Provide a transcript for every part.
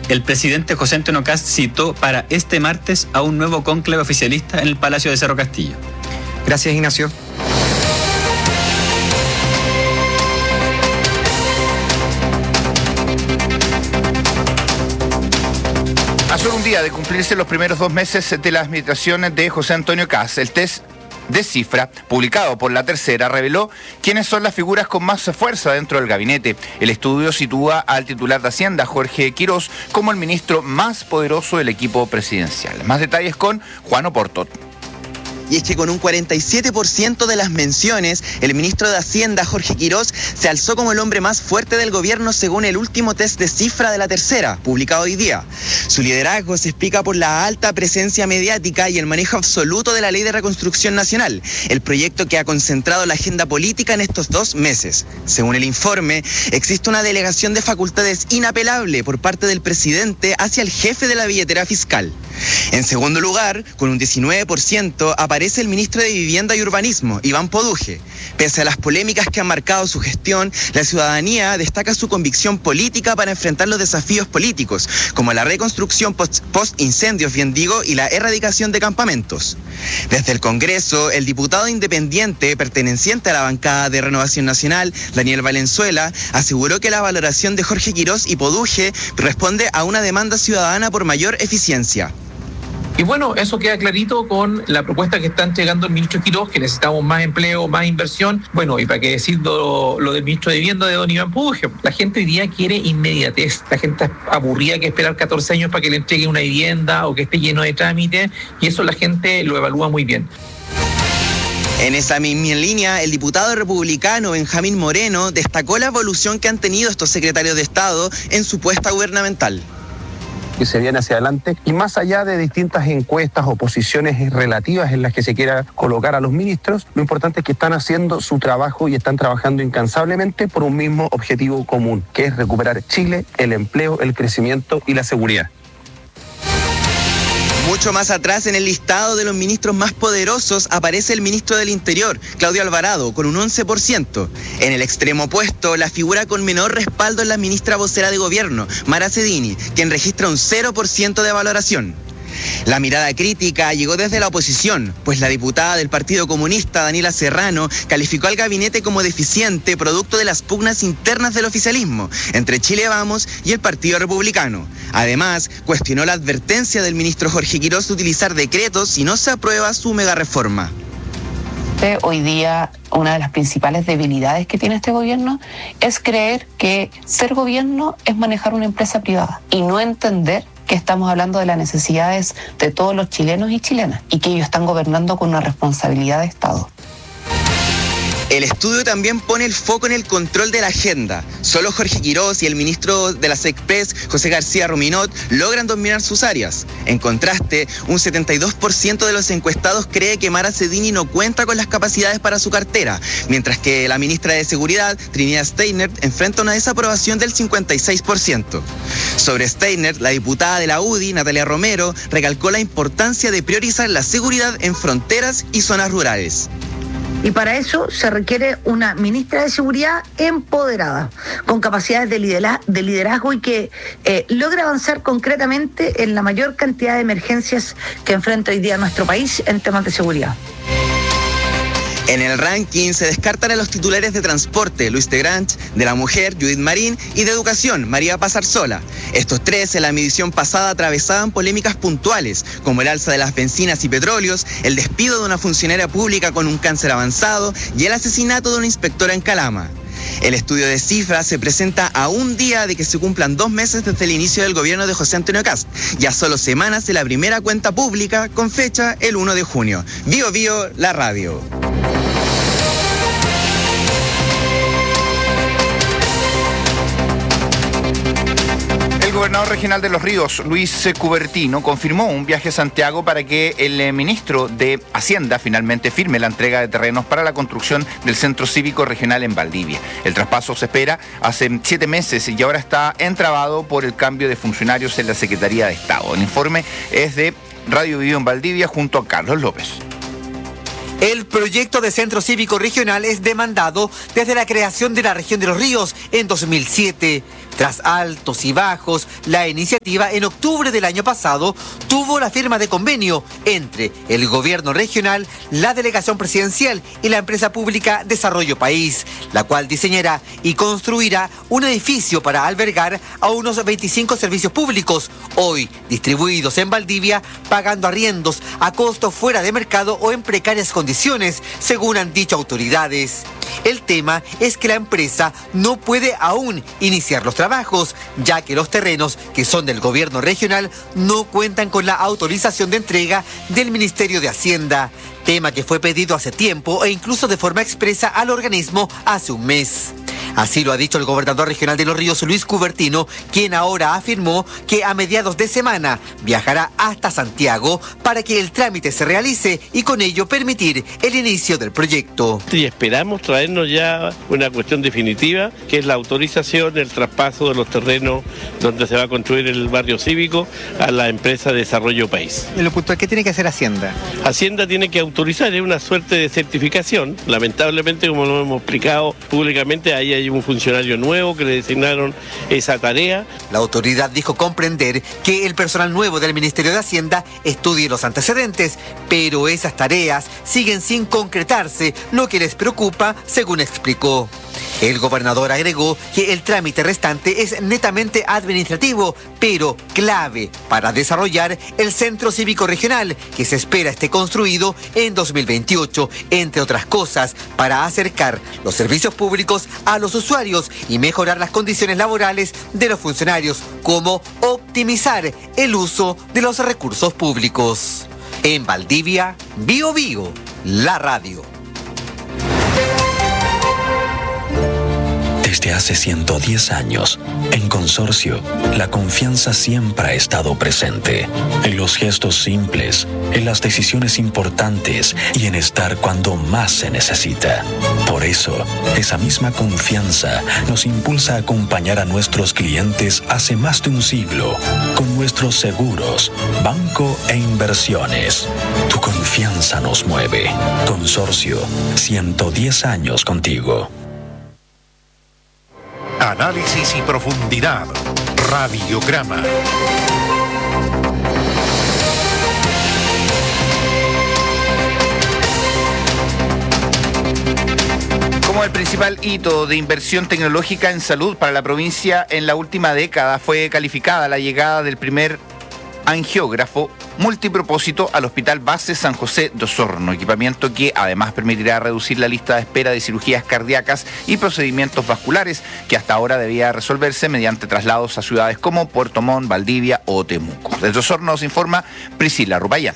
El presidente José Antonio Kast citó para este martes a un nuevo cónclave oficialista en el Palacio de Cerro Castillo. Gracias, Ignacio. A solo un día de cumplirse los primeros 2 meses de la administración de José Antonio Kast, el test de cifra, publicado por La Tercera, reveló quiénes son las figuras con más fuerza dentro del gabinete. El estudio sitúa al titular de Hacienda, Jorge Quirós, como el ministro más poderoso del equipo presidencial. Más detalles con Juan Oporto. Y es que con un 47% de las menciones, el ministro de Hacienda, Jorge Quirós, se alzó como el hombre más fuerte del gobierno según el último test de cifra de La Tercera, publicado hoy día. Su liderazgo se explica por la alta presencia mediática y el manejo absoluto de la Ley de Reconstrucción Nacional, el proyecto que ha concentrado la agenda política en estos 2 meses. Según el informe, existe una delegación de facultades inapelable por parte del presidente hacia el jefe de la billetera fiscal. En segundo lugar, con un 19%, aparece el ministro de Vivienda y Urbanismo, Iván Poduje. Pese a las polémicas que han marcado su gestión, la ciudadanía destaca su convicción política para enfrentar los desafíos políticos, como la reconstrucción post-incendios, bien digo, y la erradicación de campamentos. Desde el Congreso, el diputado independiente perteneciente a la bancada de Renovación Nacional, Daniel Valenzuela, aseguró que la valoración de Jorge Quirós y Poduje responde a una demanda ciudadana por mayor eficiencia. Y bueno, eso queda clarito con la propuesta que está entregando el ministro Quirós, que necesitamos más empleo, más inversión. Bueno, y para qué decir lo del ministro de Vivienda, de don Iván Poduje. La gente hoy día quiere inmediatez. La gente es aburrida que esperar 14 años para que le entregue una vivienda o que esté lleno de trámites, y eso la gente lo evalúa muy bien. En esa misma línea, el diputado republicano Benjamín Moreno destacó la evolución que han tenido estos secretarios de Estado en su puesta gubernamental. Que se viene hacia adelante, y más allá de distintas encuestas o posiciones relativas en las que se quiera colocar a los ministros, lo importante es que están haciendo su trabajo y están trabajando incansablemente por un mismo objetivo común, que es recuperar Chile, el empleo, el crecimiento y la seguridad. Mucho más atrás en el listado de los ministros más poderosos aparece el ministro del Interior, Claudio Alvarado, con un 11%. En el extremo opuesto, la figura con menor respaldo es la ministra vocera de gobierno, Mara Cedini, quien registra un 0% de valoración. La mirada crítica llegó desde la oposición, pues la diputada del Partido Comunista, Daniela Serrano, calificó al gabinete como deficiente producto de las pugnas internas del oficialismo entre Chile Vamos y el Partido Republicano. Además, cuestionó la advertencia del ministro Jorge Quirós de utilizar decretos si no se aprueba su megareforma. Hoy día una de las principales debilidades que tiene este gobierno es creer que ser gobierno es manejar una empresa privada y no entender que estamos hablando de las necesidades de todos los chilenos y chilenas y que ellos están gobernando con una responsabilidad de Estado. El estudio también pone el foco en el control de la agenda. Solo Jorge Quirós y el ministro de la SECPRES, José García Ruminot, logran dominar sus áreas. En contraste, un 72% de los encuestados cree que Mara Cedini no cuenta con las capacidades para su cartera, mientras que la ministra de Seguridad, Trinidad Steiner, enfrenta una desaprobación del 56%. Sobre Steiner, la diputada de la UDI, Natalia Romero, recalcó la importancia de priorizar la seguridad en fronteras y zonas rurales. Y para eso se requiere una ministra de Seguridad empoderada, con capacidades de liderazgo y que logre avanzar concretamente en la mayor cantidad de emergencias que enfrenta hoy día nuestro país en temas de seguridad. En el ranking se descartan a los titulares de transporte, Luis de Granch, de la mujer, Judith Marín, y de educación, María Pazarsola. Estos tres en la medición pasada atravesaban polémicas puntuales, como el alza de las bencinas y petróleos, el despido de una funcionaria pública con un cáncer avanzado y el asesinato de una inspectora en Calama. El estudio de cifras se presenta a un día de que se cumplan 2 meses desde el inicio del gobierno de José Antonio Kast, y a solo semanas de la primera cuenta pública con fecha el 1 de junio. Bío Bío, la radio. El gobernador regional de Los Ríos, Luis Cubertino, confirmó un viaje a Santiago para que el ministro de Hacienda finalmente firme la entrega de terrenos para la construcción del Centro Cívico Regional en Valdivia. El traspaso se espera hace 7 meses y ahora está entrabado por el cambio de funcionarios en la Secretaría de Estado. El informe es de Radio Vivo en Valdivia junto a Carlos López. El proyecto de Centro Cívico Regional es demandado desde la creación de la región de Los Ríos en 2007. Tras altos y bajos, la iniciativa en octubre del año pasado tuvo la firma de convenio entre el gobierno regional, la delegación presidencial y la empresa pública Desarrollo País, la cual diseñará y construirá un edificio para albergar a unos 25 servicios públicos, hoy distribuidos en Valdivia, pagando arriendos a costo fuera de mercado o en precarias condiciones, según han dicho autoridades. El tema es que la empresa no puede aún iniciar los trabajos, ya que los terrenos que son del gobierno regional no cuentan con la autorización de entrega del Ministerio de Hacienda, tema que fue pedido hace tiempo e incluso de forma expresa al organismo hace un mes. Así lo ha dicho el gobernador regional de Los Ríos, Luis Cubertino, quien ahora afirmó que a mediados de semana viajará hasta Santiago para que el trámite se realice y con ello permitir el inicio del proyecto. Y esperamos traernos ya una cuestión definitiva, que es la autorización, el traspaso de los terrenos donde se va a construir el barrio cívico a la empresa Desarrollo País. En lo puntual, ¿qué tiene que hacer Hacienda? Hacienda tiene que autorizar, es una suerte de certificación. Lamentablemente, como lo hemos explicado públicamente, ahí hay un funcionario nuevo que le designaron esa tarea. La autoridad dijo comprender que el personal nuevo del Ministerio de Hacienda estudie los antecedentes, pero esas tareas siguen sin concretarse, lo que les preocupa, según explicó. El gobernador agregó que el trámite restante es netamente administrativo, pero clave para desarrollar el Centro Cívico Regional, que se espera esté construido en 2028, entre otras cosas, para acercar los servicios públicos a los usuarios y mejorar las condiciones laborales de los funcionarios, como optimizar el uso de los recursos públicos. En Valdivia, Bio Bio, la radio. Desde hace 110 años, en Consorcio, la confianza siempre ha estado presente. En los gestos simples, en las decisiones importantes y en estar cuando más se necesita. Por eso, esa misma confianza nos impulsa a acompañar a nuestros clientes hace más de un siglo con nuestros seguros, banco e inversiones. Tu confianza nos mueve. Consorcio, 110 años contigo. Análisis y profundidad. Radiograma. Como el principal hito de inversión tecnológica en salud para la provincia en la última década fue calificada la llegada del primer angiógrafo multipropósito al Hospital Base San José de Osorno, equipamiento que además permitirá reducir la lista de espera de cirugías cardíacas y procedimientos vasculares que hasta ahora debía resolverse mediante traslados a ciudades como Puerto Montt, Valdivia o Temuco. Desde Osorno nos informa Priscila Rupayán.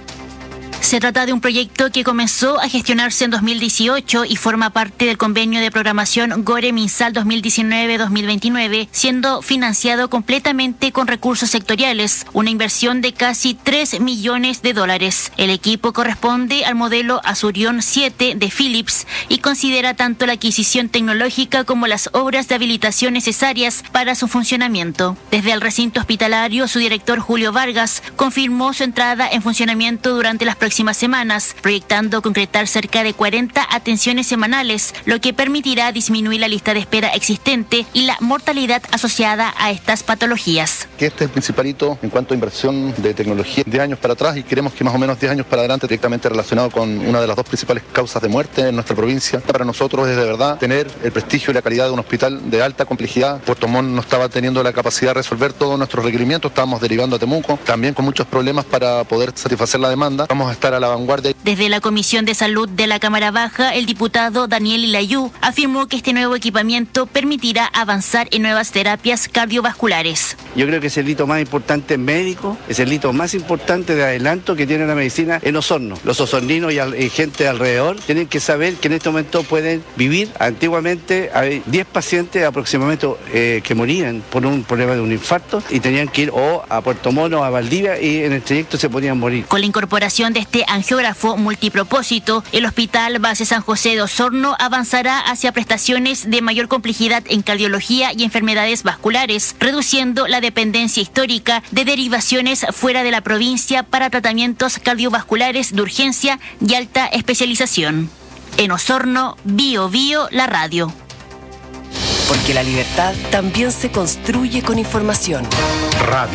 Se trata de un proyecto que comenzó a gestionarse en 2018 y forma parte del convenio de programación GORE-MinSal 2019-2029, siendo financiado completamente con recursos sectoriales, una inversión de casi $3 millones. El equipo corresponde al modelo Azurion 7 de Philips y considera tanto la adquisición tecnológica como las obras de habilitación necesarias para su funcionamiento. Desde el recinto hospitalario, su director Julio Vargas confirmó su entrada en funcionamiento durante las próximas semanas, proyectando concretar cerca de 40 atenciones semanales, lo que permitirá disminuir la lista de espera existente y la mortalidad asociada a estas patologías. Este es el principal hito en cuanto a inversión de tecnología de años para atrás y queremos que más o menos 10 años para adelante, directamente relacionado con una de las dos principales causas de muerte en nuestra provincia. Para nosotros es de verdad tener el prestigio y la calidad de un hospital de alta complejidad. Puerto Montt no estaba teniendo la capacidad de resolver todos nuestros requerimientos, estábamos derivando a Temuco, también con muchos problemas para poder satisfacer la demanda. Vamos a estar a la vanguardia. Desde la Comisión de Salud de la Cámara Baja, el diputado Daniel Ilayú afirmó que este nuevo equipamiento permitirá avanzar en nuevas terapias cardiovasculares. Yo creo que es el hito más importante médico, es el hito más importante de adelanto que tiene la medicina en Osorno. Los osorninos y gente alrededor tienen que saber que en este momento pueden vivir. Antiguamente hay 10 pacientes aproximadamente que morían por un problema de un infarto y tenían que ir o a Puerto Montt o a Valdivia y en el trayecto se podían morir. Con la incorporación de este angiógrafo multipropósito, el Hospital Base San José de Osorno avanzará hacia prestaciones de mayor complejidad en cardiología y enfermedades vasculares, reduciendo la dependencia histórica de derivaciones fuera de la provincia para tratamientos cardiovasculares de urgencia y alta especialización. En Osorno, Bio Bio, la radio. Porque la libertad también se construye con información. Radio